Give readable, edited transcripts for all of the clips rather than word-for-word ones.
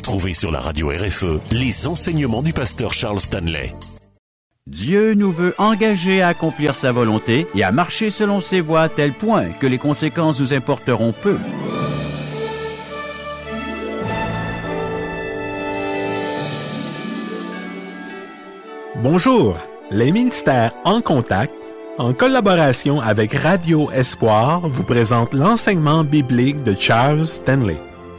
Retrouvez sur la radio RFE les enseignements du pasteur Charles Stanley. Dieu nous veut engagés à accomplir sa volonté et à marcher selon ses voies à tel point que les conséquences nous importeront peu. Bonjour, les ministères en contact, en collaboration avec Radio Espoir, vous présentent l'enseignement biblique de Charles Stanley.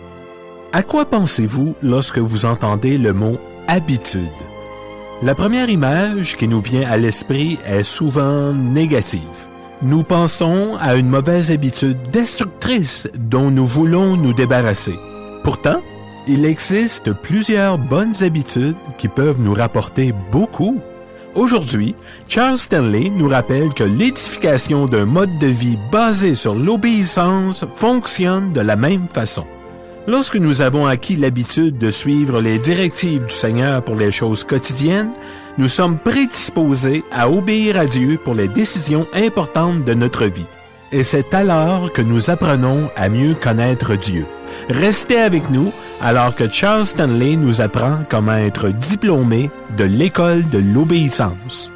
À quoi pensez-vous lorsque vous entendez le mot « habitude » ? La première image qui nous vient à l'esprit est souvent négative. Nous pensons à une mauvaise habitude destructrice dont nous voulons nous débarrasser. Pourtant, il existe plusieurs bonnes habitudes qui peuvent nous rapporter beaucoup. Aujourd'hui, Charles Stanley nous rappelle que l'édification d'un mode de vie basé sur l'obéissance fonctionne de la même façon. Lorsque nous avons acquis l'habitude de suivre les directives du Seigneur pour les choses quotidiennes, nous sommes prédisposés à obéir à Dieu pour les décisions importantes de notre vie. Et c'est alors que nous apprenons à mieux connaître Dieu. Restez avec nous alors que Charles Stanley nous apprend comment être diplômé de l'école de l'obéissance.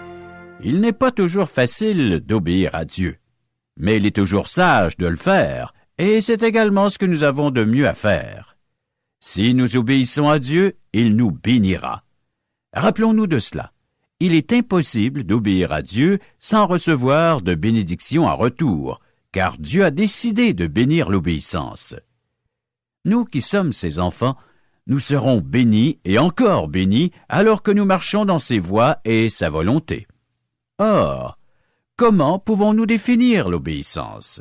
Il n'est pas toujours facile d'obéir à Dieu, mais il est toujours sage de le faire, et c'est également ce que nous avons de mieux à faire. Si nous obéissons à Dieu, il nous bénira. Rappelons-nous de cela. Il est impossible d'obéir à Dieu sans recevoir de bénédiction en retour, car Dieu a décidé de bénir l'obéissance. Nous qui sommes ses enfants, nous serons bénis et encore bénis alors que nous marchons dans ses voies et sa volonté. Or, comment pouvons-nous définir l'obéissance?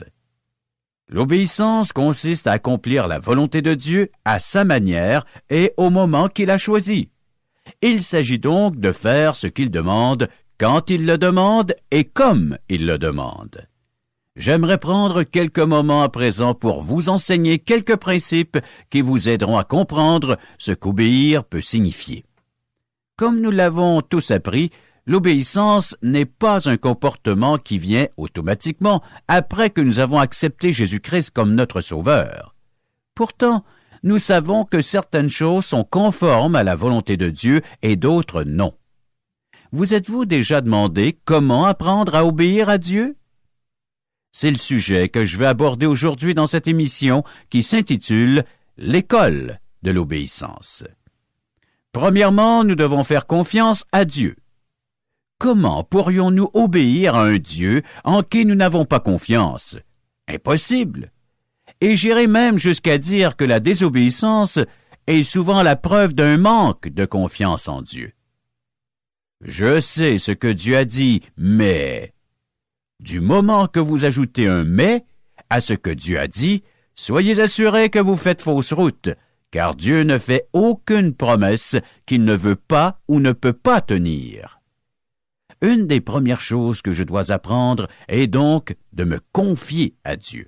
L'obéissance consiste à accomplir la volonté de Dieu à sa manière et au moment qu'il a choisi. Il s'agit donc de faire ce qu'il demande, quand il le demande et comme il le demande. J'aimerais prendre quelques moments à présent pour vous enseigner quelques principes qui vous aideront à comprendre ce qu'obéir peut signifier. Comme nous l'avons tous appris, l'obéissance n'est pas un comportement qui vient automatiquement après que nous avons accepté Jésus-Christ comme notre Sauveur. Pourtant, nous savons que certaines choses sont conformes à la volonté de Dieu et d'autres non. Vous êtes-vous déjà demandé comment apprendre à obéir à Dieu? C'est le sujet que je vais aborder aujourd'hui dans cette émission qui s'intitule « L'école de l'obéissance ». Premièrement, nous devons faire confiance à Dieu. Comment pourrions-nous obéir à un Dieu en qui nous n'avons pas confiance? Impossible! Et j'irai même jusqu'à dire que la désobéissance est souvent la preuve d'un manque de confiance en Dieu. Je sais ce que Dieu a dit, mais... Du moment que vous ajoutez un « mais » à ce que Dieu a dit, soyez assurés que vous faites fausse route, car Dieu ne fait aucune promesse qu'il ne veut pas ou ne peut pas tenir. Une des premières choses que je dois apprendre est donc de me confier à Dieu.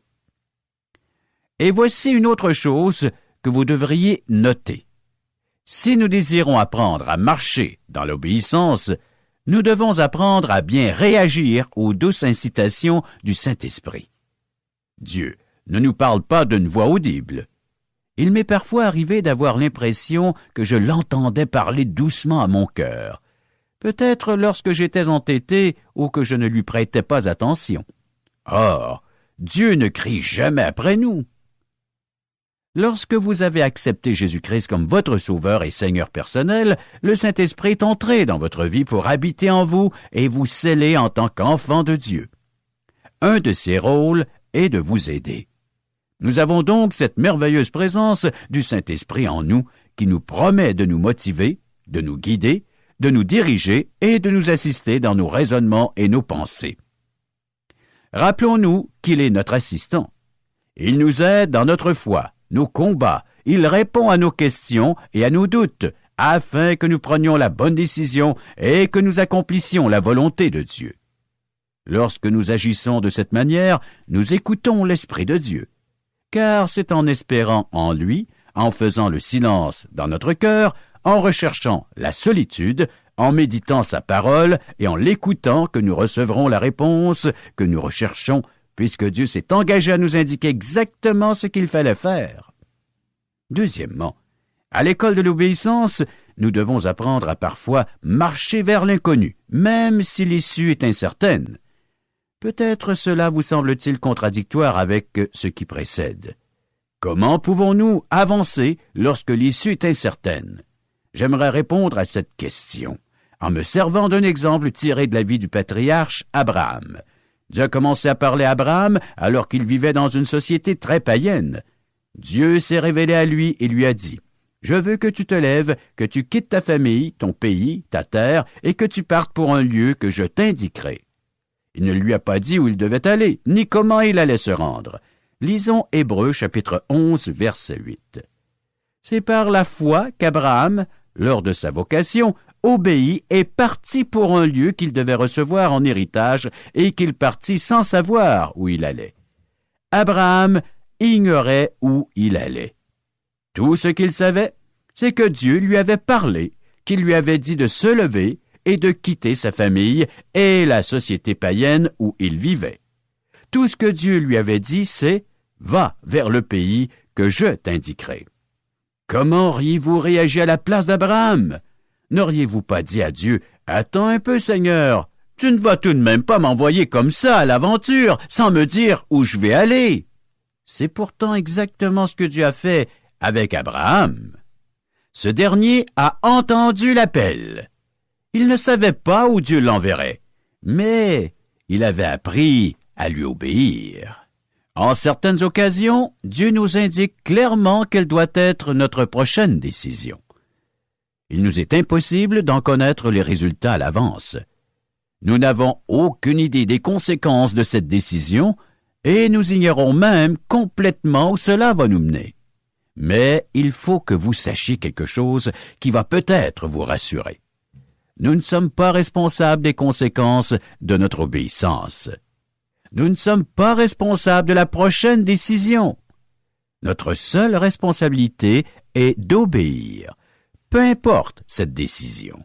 Et voici une autre chose que vous devriez noter. Si nous désirons apprendre à marcher dans l'obéissance, nous devons apprendre à bien réagir aux douces incitations du Saint-Esprit. Dieu ne nous parle pas d'une voix audible. Il m'est parfois arrivé d'avoir l'impression que je l'entendais parler doucement à mon cœur, peut-être lorsque j'étais entêté ou que je ne lui prêtais pas attention. Or, Dieu ne crie jamais après nous. Lorsque vous avez accepté Jésus-Christ comme votre Sauveur et Seigneur personnel, le Saint-Esprit est entré dans votre vie pour habiter en vous et vous sceller en tant qu'enfant de Dieu. Un de ses rôles est de vous aider. Nous avons donc cette merveilleuse présence du Saint-Esprit en nous qui nous promet de nous motiver, de nous guider, de nous diriger et de nous assister dans nos raisonnements et nos pensées. Rappelons-nous qu'il est notre assistant. Il nous aide dans notre foi, nos combats, il répond à nos questions et à nos doutes, afin que nous prenions la bonne décision et que nous accomplissions la volonté de Dieu. Lorsque nous agissons de cette manière, nous écoutons l'Esprit de Dieu, car c'est en espérant en lui, en faisant le silence dans notre cœur, en recherchant la solitude, en méditant sa parole et en l'écoutant que nous recevrons la réponse que nous recherchons, puisque Dieu s'est engagé à nous indiquer exactement ce qu'il fallait faire. Deuxièmement, À l'école de l'obéissance, nous devons apprendre à parfois marcher vers l'inconnu, même si l'issue est incertaine. Peut-être cela vous semble-t-il contradictoire avec ce qui précède. Comment pouvons-nous avancer lorsque l'issue est incertaine? J'aimerais répondre à cette question en me servant d'un exemple tiré de la vie du patriarche Abraham. Dieu a commencé à parler à Abraham alors qu'il vivait dans une société très païenne. Dieu s'est révélé à lui et lui a dit « Je veux que tu te lèves, que tu quittes ta famille, ton pays, ta terre, et que tu partes pour un lieu que je t'indiquerai. » Il ne lui a pas dit où il devait aller, ni comment il allait se rendre. Lisons Hébreux chapitre 11, verset 8. C'est par la foi qu'Abraham, lors de sa vocation, obéit et partit pour un lieu qu'il devait recevoir en héritage et qu'il partit sans savoir où il allait. Abraham ignorait où il allait. Tout ce qu'il savait, c'est que Dieu lui avait parlé, qu'il lui avait dit de se lever et de quitter sa famille et la société païenne où il vivait. Tout ce que Dieu lui avait dit, c'est « Va vers le pays que je t'indiquerai ». Comment auriez-vous réagi à la place d'Abraham? N'auriez-vous pas dit à Dieu « Attends un peu, Seigneur, tu ne vas tout de même pas m'envoyer comme ça à l'aventure sans me dire où je vais aller ?» C'est pourtant exactement ce que Dieu a fait avec Abraham. Ce dernier a entendu l'appel. Il ne savait pas où Dieu l'enverrait, mais il avait appris à lui obéir. En certaines occasions, Dieu nous indique clairement quelle doit être notre prochaine décision. Il nous est impossible d'en connaître les résultats à l'avance. Nous n'avons aucune idée des conséquences de cette décision et nous ignorons même complètement où cela va nous mener. Mais il faut que vous sachiez quelque chose qui va peut-être vous rassurer. Nous ne sommes pas responsables des conséquences de notre obéissance. Nous ne sommes pas responsables de la prochaine décision. Notre seule responsabilité est d'obéir, peu importe cette décision.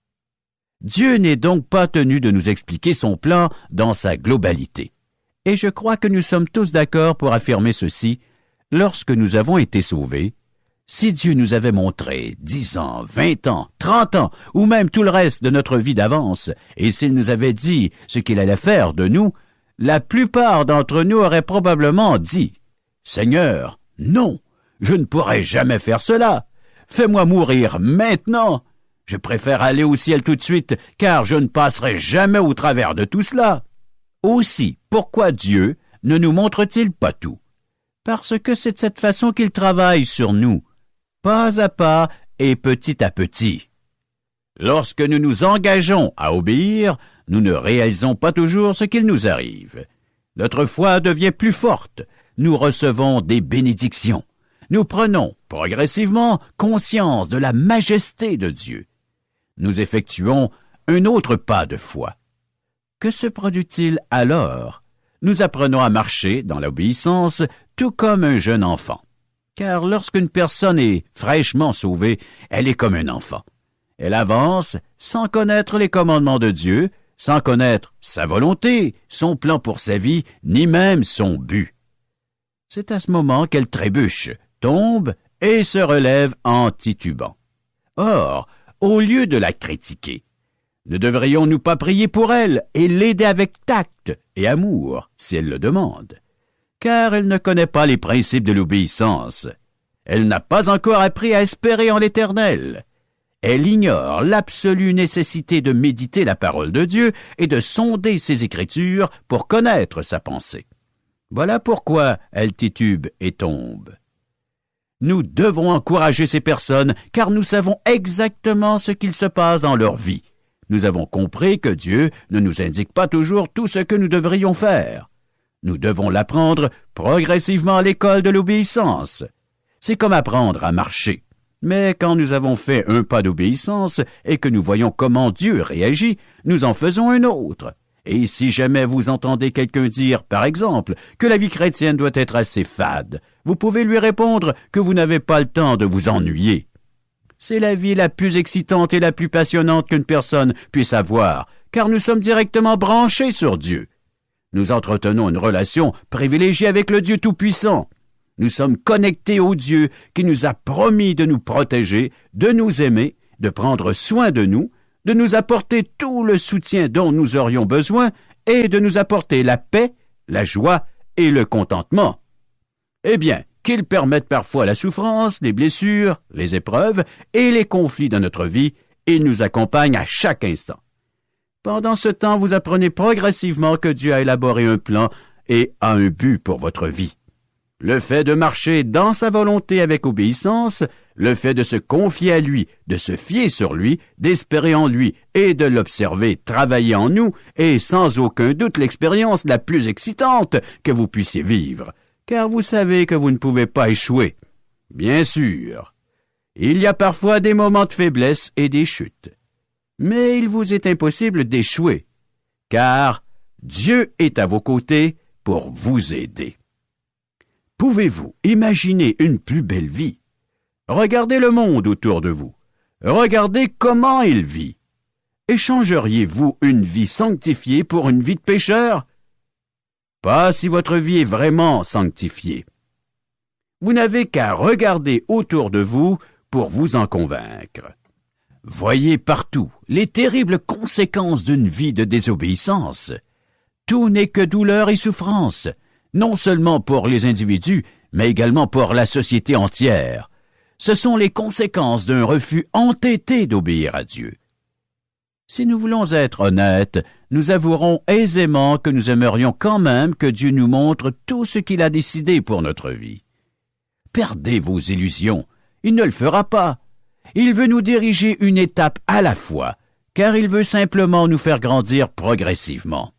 Dieu n'est donc pas tenu de nous expliquer son plan dans sa globalité. Et je crois que nous sommes tous d'accord pour affirmer ceci. Lorsque nous avons été sauvés, si Dieu nous avait montré 10 ans, 20 ans, 30 ans, ou même tout le reste de notre vie d'avance, et s'il nous avait dit ce qu'il allait faire de nous, la plupart d'entre nous auraient probablement dit « Seigneur, non, je ne pourrai jamais faire cela. Fais-moi mourir maintenant. Je préfère aller au ciel tout de suite, car je ne passerai jamais au travers de tout cela. » Aussi, pourquoi Dieu ne nous montre-t-il pas tout? Parce que c'est de cette façon qu'il travaille sur nous, pas à pas et petit à petit. Lorsque nous nous engageons à obéir, nous ne réalisons pas toujours ce qu'il nous arrive. Notre foi devient plus forte, nous recevons des bénédictions. Nous prenons progressivement conscience de la majesté de Dieu. Nous effectuons un autre pas de foi. Que se produit-il alors? Nous apprenons à marcher dans l'obéissance tout comme un jeune enfant. Car lorsqu'une personne est fraîchement sauvée, elle est comme un enfant. Elle avance sans connaître les commandements de Dieu, sans connaître sa volonté, son plan pour sa vie, ni même son but. C'est à ce moment qu'elle trébuche, tombe et se relève en titubant. Or, au lieu de la critiquer, ne devrions-nous pas prier pour elle et l'aider avec tact et amour, si elle le demande? Car elle ne connaît pas les principes de l'obéissance. Elle n'a pas encore appris à espérer en l'Éternel. Elle ignore l'absolue nécessité de méditer la parole de Dieu et de sonder ses Écritures pour connaître sa pensée. Voilà pourquoi elle titube et tombe. Nous devons encourager ces personnes, car nous savons exactement ce qu'il se passe dans leur vie. Nous avons compris que Dieu ne nous indique pas toujours tout ce que nous devrions faire. Nous devons l'apprendre progressivement à l'école de l'obéissance. C'est comme apprendre à marcher. Mais quand nous avons fait un pas d'obéissance et que nous voyons comment Dieu réagit, nous en faisons un autre. Et si jamais vous entendez quelqu'un dire, par exemple, que la vie chrétienne doit être assez fade, vous pouvez lui répondre que vous n'avez pas le temps de vous ennuyer. C'est la vie la plus excitante et la plus passionnante qu'une personne puisse avoir, car nous sommes directement branchés sur Dieu. Nous entretenons une relation privilégiée avec le Dieu Tout-Puissant. Nous sommes connectés au Dieu qui nous a promis de nous protéger, de nous aimer, de prendre soin de nous apporter tout le soutien dont nous aurions besoin et de nous apporter la paix, la joie et le contentement. Eh bien, qu'il permette parfois la souffrance, les blessures, les épreuves et les conflits de notre vie, il nous accompagne à chaque instant. Pendant ce temps, vous apprenez progressivement que Dieu a élaboré un plan et a un but pour votre vie. Le fait de marcher dans sa volonté avec obéissance, le fait de se confier à lui, de se fier sur lui, d'espérer en lui et de l'observer travailler en nous est sans aucun doute l'expérience la plus excitante que vous puissiez vivre, car vous savez que vous ne pouvez pas échouer. Bien sûr, il y a parfois des moments de faiblesse et des chutes, mais il vous est impossible d'échouer, car Dieu est à vos côtés pour vous aider. Pouvez-vous imaginer une plus belle vie? Regardez le monde autour de vous. Regardez comment il vit. Échangeriez-vous une vie sanctifiée pour une vie de pécheur? Pas si votre vie est vraiment sanctifiée. Vous n'avez qu'à regarder autour de vous pour vous en convaincre. Voyez partout les terribles conséquences d'une vie de désobéissance. Tout n'est que douleur et souffrance, non seulement pour les individus, mais également pour la société entière. Ce sont les conséquences d'un refus entêté d'obéir à Dieu. Si nous voulons être honnêtes, nous avouerons aisément que nous aimerions quand même que Dieu nous montre tout ce qu'il a décidé pour notre vie. Perdez vos illusions, il ne le fera pas. Il veut nous diriger une étape à la fois, car il veut simplement nous faire grandir progressivement.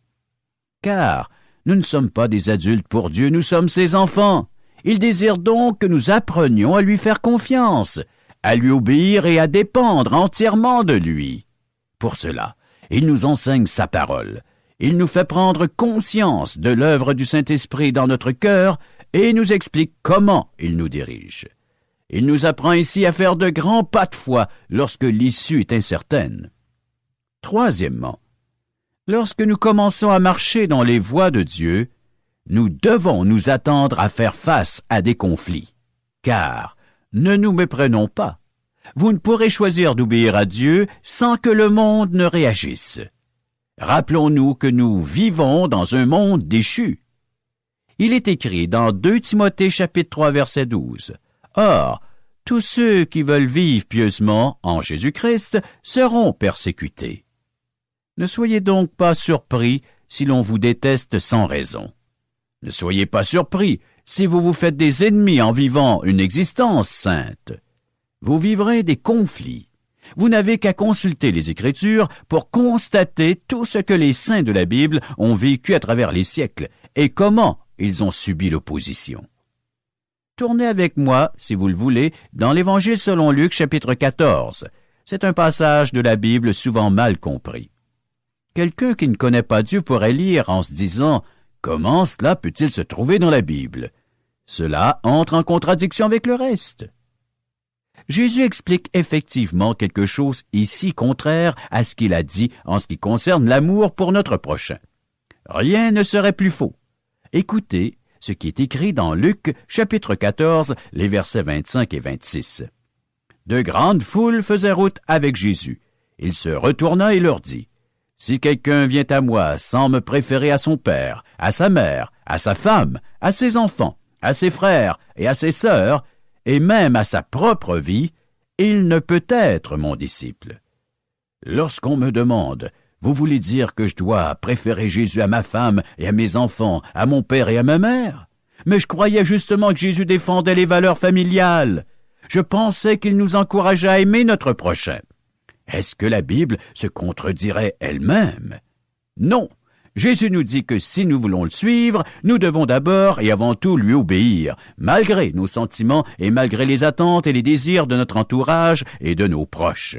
Car nous ne sommes pas des adultes pour Dieu, nous sommes ses enfants. Il désire donc que nous apprenions à lui faire confiance, à lui obéir et à dépendre entièrement de lui. Pour cela, il nous enseigne sa parole. Il nous fait prendre conscience de l'œuvre du Saint-Esprit dans notre cœur et nous explique comment il nous dirige. Il nous apprend ici à faire de grands pas de foi lorsque l'issue est incertaine. Troisièmement, lorsque nous commençons à marcher dans les voies de Dieu, nous devons nous attendre à faire face à des conflits. Car, ne nous méprenons pas, vous ne pourrez choisir d'obéir à Dieu sans que le monde ne réagisse. Rappelons-nous que nous vivons dans un monde déchu. Il est écrit dans 2 Timothée chapitre 3 verset 12. Or, tous ceux qui veulent vivre pieusement en Jésus-Christ seront persécutés. Ne soyez donc pas surpris si l'on vous déteste sans raison. Ne soyez pas surpris si vous vous faites des ennemis en vivant une existence sainte. Vous vivrez des conflits. Vous n'avez qu'à consulter les Écritures pour constater tout ce que les saints de la Bible ont vécu à travers les siècles et comment ils ont subi l'opposition. Tournez avec moi, si vous le voulez, dans l'Évangile selon Luc, chapitre 14. C'est un passage de la Bible souvent mal compris. Quelqu'un qui ne connaît pas Dieu pourrait lire en se disant « Comment cela peut-il se trouver dans la Bible ?» Cela entre en contradiction avec le reste. Jésus explique effectivement quelque chose ici contraire à ce qu'il a dit en ce qui concerne l'amour pour notre prochain. Rien ne serait plus faux. Écoutez ce qui est écrit dans Luc, chapitre 14, les versets 25 et 26. De grandes foules faisaient route avec Jésus. Il se retourna et leur dit, « Si quelqu'un vient à moi sans me préférer à son père, à sa mère, à sa femme, à ses enfants, à ses frères et à ses sœurs, et même à sa propre vie, il ne peut être mon disciple. » Lorsqu'on me demande, « Vous voulez dire que je dois préférer Jésus à ma femme et à mes enfants, à mon père et à ma mère? Mais je croyais justement que Jésus défendait les valeurs familiales. Je pensais qu'il nous encourageait à aimer notre prochain. » Est-ce que la Bible se contredirait elle-même? Non. Jésus nous dit que si nous voulons le suivre, nous devons d'abord et avant tout lui obéir, malgré nos sentiments et malgré les attentes et les désirs de notre entourage et de nos proches.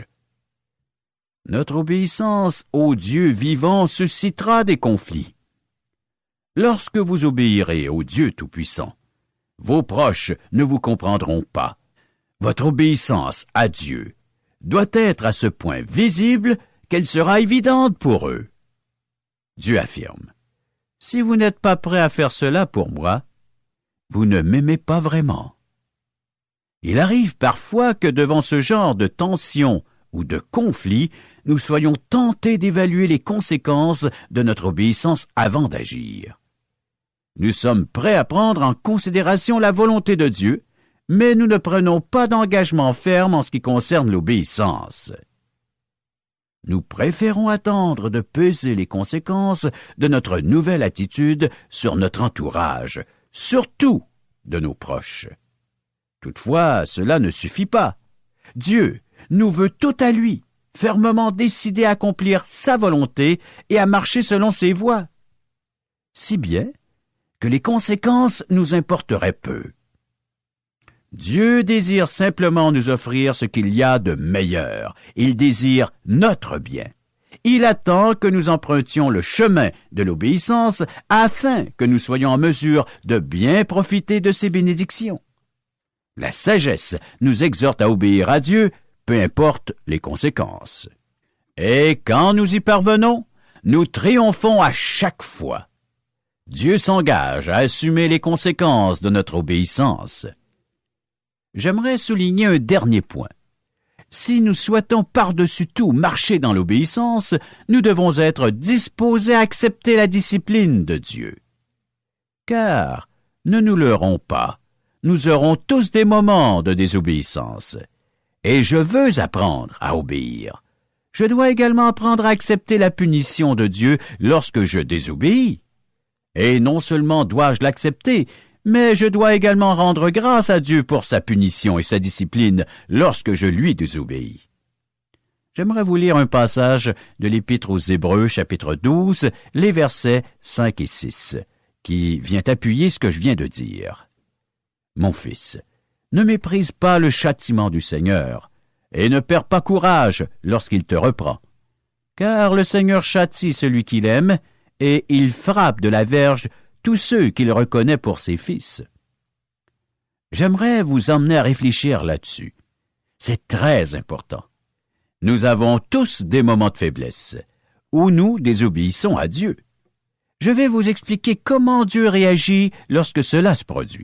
Notre obéissance au Dieu vivant suscitera des conflits. Lorsque vous obéirez au Dieu Tout-Puissant, vos proches ne vous comprendront pas. Votre obéissance à Dieu doit être à ce point visible qu'elle sera évidente pour eux. Dieu affirme, « Si vous n'êtes pas prêt à faire cela pour moi, vous ne m'aimez pas vraiment. Il arrive parfois que devant ce genre de tension ou de conflit, nous soyons tentés d'évaluer les conséquences de notre obéissance avant d'agir. Nous sommes prêts à prendre en considération la volonté de Dieu, mais nous ne prenons pas d'engagement ferme en ce qui concerne l'obéissance. Nous préférons attendre de peser les conséquences de notre nouvelle attitude sur notre entourage, surtout de nos proches. Toutefois, cela ne suffit pas. Dieu nous veut tout à lui, fermement décidé à accomplir sa volonté et à marcher selon ses voies. Si bien que les conséquences nous importeraient peu. Dieu désire simplement nous offrir ce qu'il y a de meilleur. Il désire notre bien. Il attend que nous empruntions le chemin de l'obéissance afin que nous soyons en mesure de bien profiter de ses bénédictions. La sagesse nous exhorte à obéir à Dieu, peu importe les conséquences. Et quand nous y parvenons, nous triomphons à chaque fois. Dieu s'engage à assumer les conséquences de notre obéissance. J'aimerais souligner un dernier point. Si nous souhaitons par-dessus tout marcher dans l'obéissance, nous devons être disposés à accepter la discipline de Dieu. Car, ne nous leurrons pas, nous aurons tous des moments de désobéissance. Et je veux apprendre à obéir. Je dois également apprendre à accepter la punition de Dieu lorsque je désobéis. Et non seulement dois-je l'accepter, mais je dois également rendre grâce à Dieu pour sa punition et sa discipline lorsque je lui désobéis. J'aimerais vous lire un passage de l'Épître aux Hébreux, chapitre 12, les versets 5 et 6, qui vient appuyer ce que je viens de dire. « Mon fils, ne méprise pas le châtiment du Seigneur, et ne perds pas courage lorsqu'il te reprend. Car le Seigneur châtie celui qu'il aime, et il frappe de la verge tous ceux qu'il reconnaît pour ses fils. » J'aimerais vous emmener à réfléchir là-dessus. C'est très important. Nous avons tous des moments de faiblesse, où nous désobéissons à Dieu. Je vais vous expliquer comment Dieu réagit lorsque cela se produit.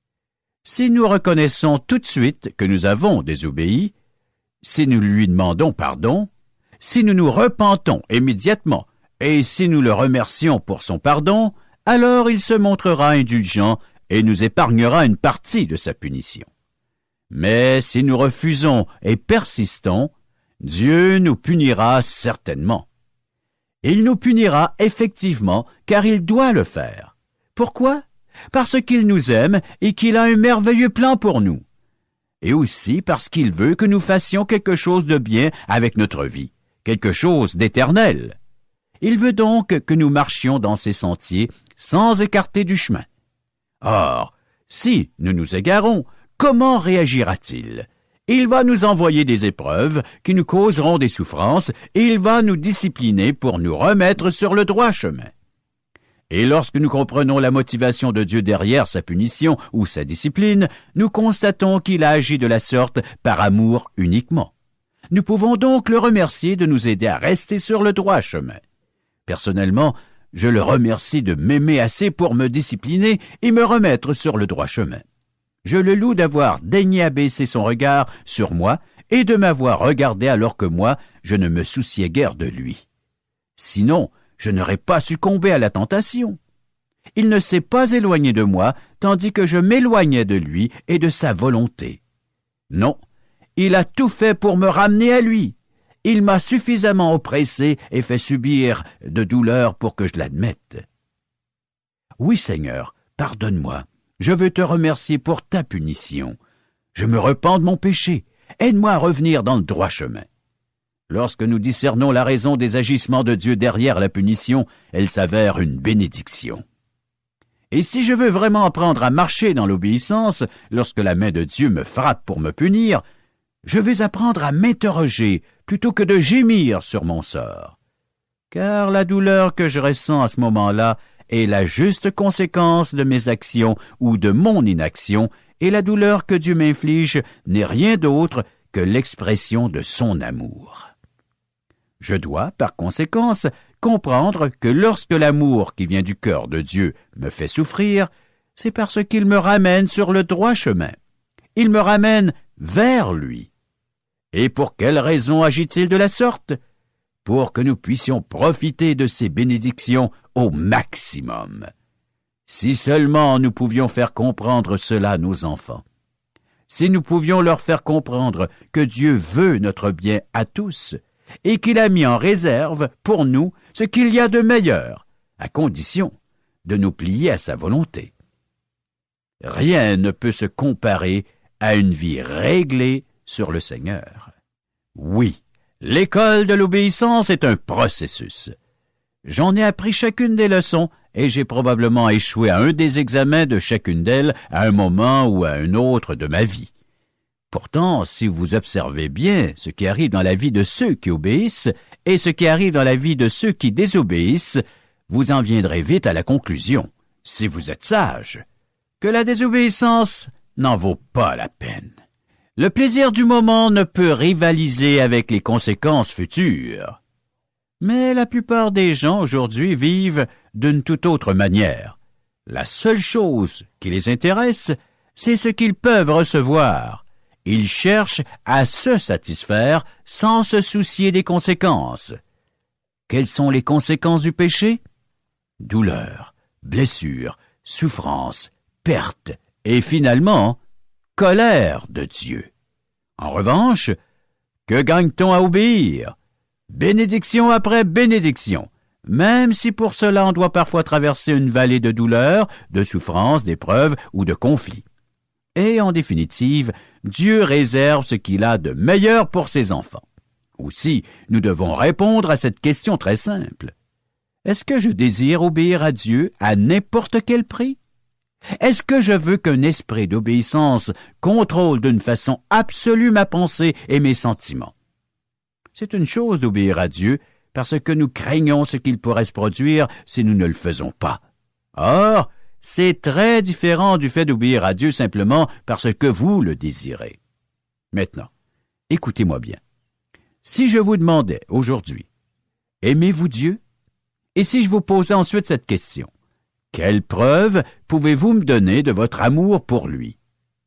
Si nous reconnaissons tout de suite que nous avons désobéi, si nous lui demandons pardon, si nous nous repentons immédiatement, et si nous le remercions pour son pardon, alors il se montrera indulgent et nous épargnera une partie de sa punition. Mais si nous refusons et persistons, Dieu nous punira certainement. Il nous punira effectivement, car il doit le faire. Pourquoi? Parce qu'il nous aime et qu'il a un merveilleux plan pour nous. Et aussi parce qu'il veut que nous fassions quelque chose de bien avec notre vie, quelque chose d'éternel. Il veut donc que nous marchions dans ses sentiers sans écarter du chemin. Or, si nous nous égarons, comment réagira-t-il? Il va nous envoyer des épreuves qui nous causeront des souffrances et il va nous discipliner pour nous remettre sur le droit chemin. Et lorsque nous comprenons la motivation de Dieu derrière sa punition ou sa discipline, nous constatons qu'il a agi de la sorte par amour uniquement. Nous pouvons donc le remercier de nous aider à rester sur le droit chemin. Personnellement, je le remercie de m'aimer assez pour me discipliner et me remettre sur le droit chemin. Je le loue d'avoir daigné abaisser son regard sur moi et de m'avoir regardé alors que moi, je ne me souciais guère de lui. Sinon, je n'aurais pas succombé à la tentation. Il ne s'est pas éloigné de moi, tandis que je m'éloignais de lui et de sa volonté. Non, il a tout fait pour me ramener à lui. Il m'a suffisamment oppressé et fait subir de douleurs pour que je l'admette. Oui, Seigneur, pardonne-moi. Je veux te remercier pour ta punition. Je me repens de mon péché. Aide-moi à revenir dans le droit chemin. Lorsque nous discernons la raison des agissements de Dieu derrière la punition, elle s'avère une bénédiction. Et si je veux vraiment apprendre à marcher dans l'obéissance, lorsque la main de Dieu me frappe pour me punir, je veux apprendre à m'interroger plutôt que de gémir sur mon sort. Car la douleur que je ressens à ce moment-là est la juste conséquence de mes actions ou de mon inaction, et la douleur que Dieu m'inflige n'est rien d'autre que l'expression de son amour. Je dois, par conséquence, comprendre que lorsque l'amour qui vient du cœur de Dieu me fait souffrir, C'est parce qu'il me ramène sur le droit chemin. Il me ramène vers lui. Et pour quelle raison agit-il de la sorte? Pour que nous puissions profiter de ses bénédictions au maximum. Si seulement nous pouvions faire comprendre cela à nos enfants. Si nous pouvions leur faire comprendre que Dieu veut notre bien à tous et qu'il a mis en réserve pour nous ce qu'il y a de meilleur, à condition de nous plier à sa volonté. Rien ne peut se comparer à une vie réglée sur le Seigneur. Oui, l'école de l'obéissance est un processus. J'en ai appris chacune des leçons et j'ai probablement échoué à un des examens de chacune d'elles à un moment ou à un autre de ma vie. Pourtant, si vous observez bien ce qui arrive dans la vie de ceux qui obéissent et ce qui arrive dans la vie de ceux qui désobéissent, vous en viendrez vite à la conclusion, si vous êtes sage, que la désobéissance n'en vaut pas la peine. Le plaisir du moment ne peut rivaliser avec les conséquences futures. Mais la plupart des gens aujourd'hui vivent d'une toute autre manière. La seule chose qui les intéresse, c'est ce qu'ils peuvent recevoir. Ils cherchent à se satisfaire sans se soucier des conséquences. Quelles sont les conséquences du péché? Douleur, blessure, souffrance, perte et finalement, colère de Dieu. En revanche, que gagne-t-on à obéir? Bénédiction après bénédiction, même si pour cela on doit parfois traverser une vallée de douleur, de souffrance, d'épreuves ou de conflits. Et en définitive, Dieu réserve ce qu'il a de meilleur pour ses enfants. Aussi, nous devons répondre à cette question très simple. Est-ce que je désire obéir à Dieu à n'importe quel prix? Est-ce que je veux qu'un esprit d'obéissance contrôle d'une façon absolue ma pensée et mes sentiments? C'est une chose d'obéir à Dieu parce que nous craignons ce qu'il pourrait se produire si nous ne le faisons pas. Or, c'est très différent du fait d'obéir à Dieu simplement parce que vous le désirez. Maintenant, écoutez-moi bien. Si je vous demandais aujourd'hui, aimez-vous Dieu? Et si je vous posais ensuite cette question, quelle preuve pouvez-vous me donner de votre amour pour lui?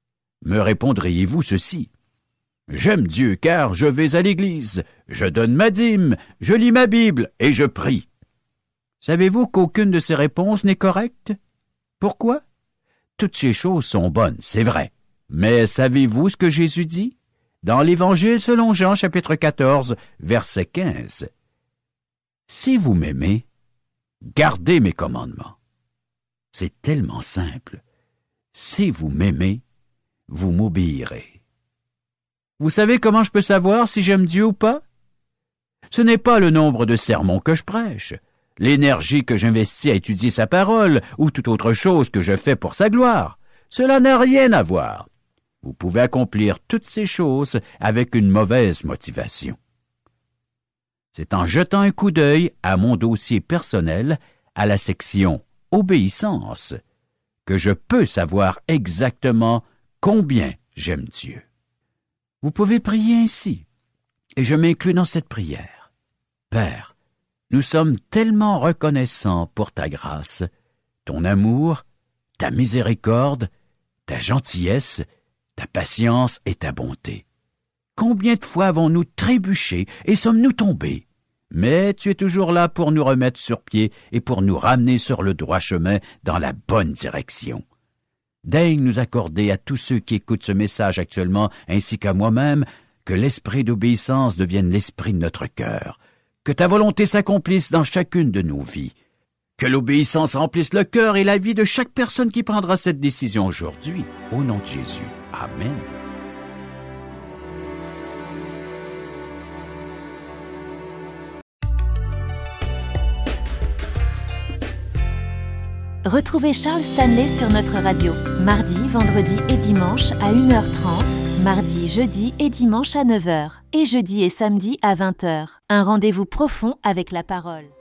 Me répondriez-vous ceci? J'aime Dieu car je vais à l'église, je donne ma dîme, je lis ma Bible et je prie. Savez-vous qu'aucune de ces réponses n'est correcte? Pourquoi? Toutes ces choses sont bonnes, c'est vrai. Mais savez-vous ce que Jésus dit? Dans l'Évangile selon Jean, chapitre 14, verset 15. Si vous m'aimez, gardez mes commandements. C'est tellement simple. Si vous m'aimez, vous m'obéirez. Vous savez comment je peux savoir si j'aime Dieu ou pas? Ce n'est pas le nombre de sermons que je prêche, l'énergie que j'investis à étudier sa parole ou toute autre chose que je fais pour sa gloire. Cela n'a rien à voir. Vous pouvez accomplir toutes ces choses avec une mauvaise motivation. C'est en jetant un coup d'œil à mon dossier personnel, à la section « Obéissance », que je peux savoir exactement combien j'aime Dieu. Vous pouvez prier ainsi, et je m'inclus dans cette prière. Père, nous sommes tellement reconnaissants pour ta grâce, ton amour, ta miséricorde, ta gentillesse, ta patience et ta bonté. Combien de fois avons-nous trébuché et sommes-nous tombés? Mais tu es toujours là pour nous remettre sur pied et pour nous ramener sur le droit chemin dans la bonne direction. Daigne nous accorder à tous ceux qui écoutent ce message actuellement, ainsi qu'à moi-même, que l'esprit d'obéissance devienne l'esprit de notre cœur, que ta volonté s'accomplisse dans chacune de nos vies, que l'obéissance remplisse le cœur et la vie de chaque personne qui prendra cette décision aujourd'hui, au nom de Jésus. Amen. Retrouvez Charles Stanley sur notre radio, mardi, vendredi et dimanche à 1h30, mardi, jeudi et dimanche à 9h, et jeudi et samedi à 20h. Un rendez-vous profond avec la parole.